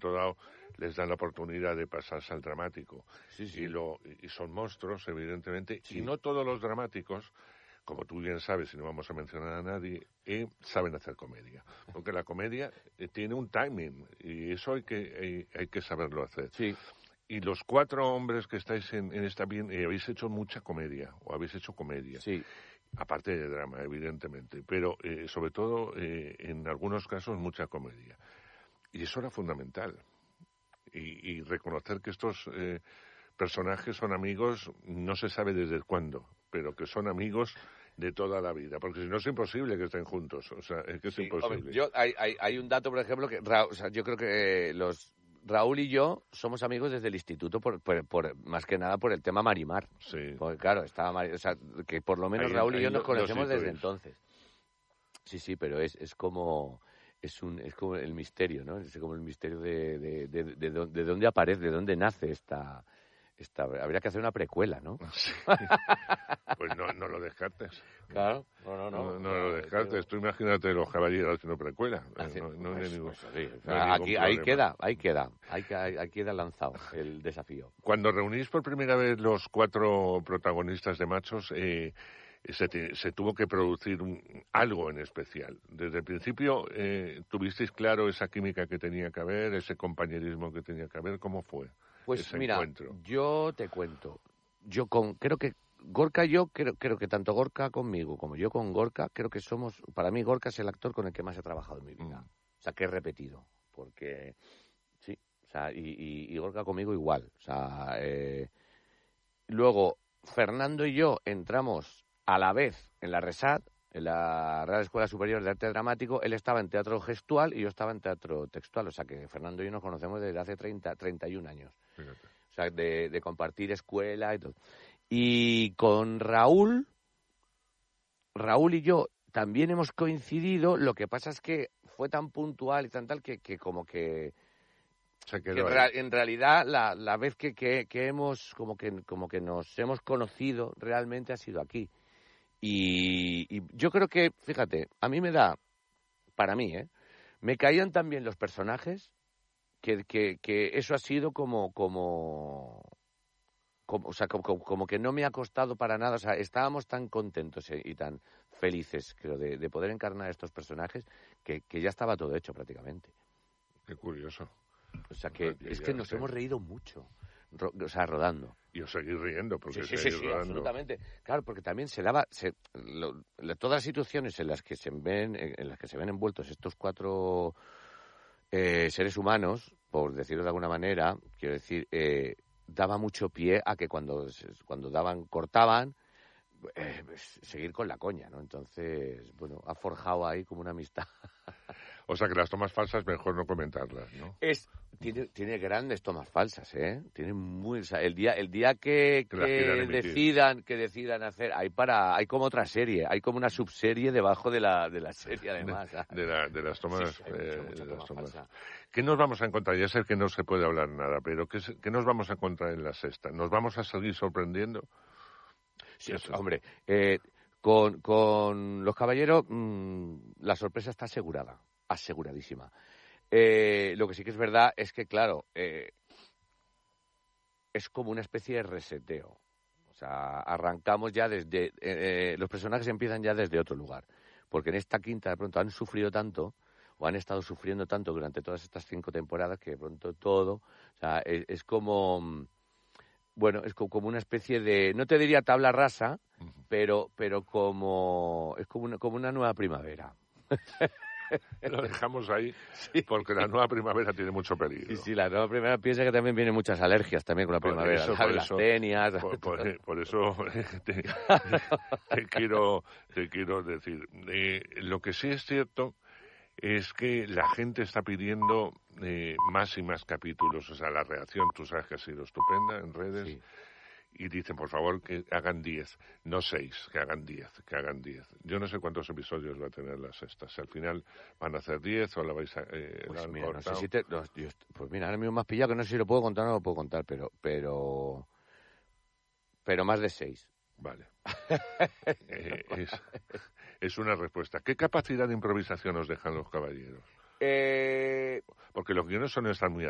momento dado les dan la oportunidad de pasarse al dramático. Sí, sí. Y son monstruos, evidentemente, Sí. y no todos los dramáticos, como tú bien sabes, y no vamos a mencionar a nadie, saben hacer comedia. Porque la comedia tiene un timing, y eso hay que saberlo hacer. Sí. Y los 4 hombres que estáis en esta bien, habéis hecho mucha comedia, o habéis hecho comedia. Sí. Aparte de drama, evidentemente, pero sobre todo, en algunos casos, mucha comedia. Y eso era fundamental. Y reconocer que estos personajes son amigos, no se sabe desde cuándo, pero que son amigos de toda la vida, porque si no es imposible que estén juntos, o sea, es que es imposible. Hombre, hay un dato, por ejemplo, que yo creo que Raúl y yo somos amigos desde el instituto, por más que nada por el tema Marimar. Sí. Porque claro, que por lo menos Raúl y yo nos conocemos desde entonces. Sí, pero es como el misterio, ¿no? Es como el misterio de dónde aparece, de dónde nace esta. Habría que hacer una precuela, ¿no? Sí. Pues no lo descartes. Claro, no lo descartes. Tú imagínate los caballeros haciendo precuela. Ahí queda lanzado el desafío. Cuando reunís por primera vez los 4 protagonistas de Machos, se tuvo que producir algo en especial. Desde el principio, ¿tuvisteis claro esa química que tenía que haber, ese compañerismo que tenía que haber? ¿Cómo fue? Pues mira, yo te cuento. Creo que Gorka y yo, creo que tanto Gorka conmigo como yo con Gorka, creo que para mí Gorka es el actor con el que más he trabajado en mi vida. O sea, que he repetido, porque sí, o sea, y Gorka conmigo igual. O sea, luego Fernando y yo entramos a la vez en la RESAD, en la Real Escuela Superior de Arte Dramático. Él estaba en teatro gestual y yo estaba en teatro textual. O sea, que Fernando y yo nos conocemos desde hace 31 años. Fíjate. O sea, de compartir escuela y todo. Y con Raúl y yo también hemos coincidido. Lo que pasa es que fue tan puntual y tan tal que como que... en realidad la vez que hemos como que nos hemos conocido realmente ha sido aquí. Y yo creo que, fíjate, a mí para mí, me caían tan bien los personajes que eso ha sido como que no me ha costado para nada. O sea, estábamos tan contentos y tan felices, creo, de poder encarnar estos personajes que ya estaba todo hecho prácticamente. Qué curioso. O sea, que es que nos hemos reído mucho. Rodando. Y os seguís riendo, porque sí, absolutamente. Claro, porque también todas las situaciones en las que se ven envueltos estos 4 seres humanos, por decirlo de alguna manera, quiero decir, daba mucho pie a que cuando cortaban, seguir con la coña, ¿no? Entonces, bueno, ha forjado ahí como una amistad. O sea, que las tomas falsas mejor no comentarlas, ¿no? Tiene grandes tomas falsas, ¿eh? Tiene o sea, el día que decidan hacer, hay como otra serie, hay como una subserie debajo de la serie, además. De las tomas. Sí, mucha toma falsa. ¿Qué nos vamos a encontrar? Ya sé que no se puede hablar nada, pero ¿qué nos vamos a encontrar en la sexta? ¿Nos vamos a seguir sorprendiendo? Sí, hombre, con los caballeros la sorpresa está aseguradísima. Lo que sí que es verdad es que, claro, es como una especie de reseteo. O sea, arrancamos ya los personajes empiezan ya desde otro lugar. Porque en esta quinta, de pronto, han sufrido tanto, o han estado sufriendo tanto durante todas estas 5 temporadas, que de pronto todo... O sea, es como... Bueno, es como una especie de... No te diría tabla rasa, pero como... Es como una nueva primavera. Lo dejamos ahí, sí, porque la nueva primavera tiene mucho peligro. Sí, la nueva primavera piensa que también vienen muchas alergias también con la primavera. Las tenias... Por eso te quiero decir. Lo que sí es cierto es que la gente está pidiendo más y más capítulos. O sea, la reacción, tú sabes que ha sido estupenda en redes. Sí. Y dicen, por favor, que hagan 10, no 6, que hagan 10. Yo no sé cuántos episodios va a tener la sexta. Si al final van a hacer 10 o la vais a... pues mira, no sé si pues mira, ahora mismo me has pillado que no sé si lo puedo contar o no lo puedo contar, pero más de 6. Vale. Es una respuesta. ¿Qué capacidad de improvisación os dejan los caballeros? Porque los guiones son estar muy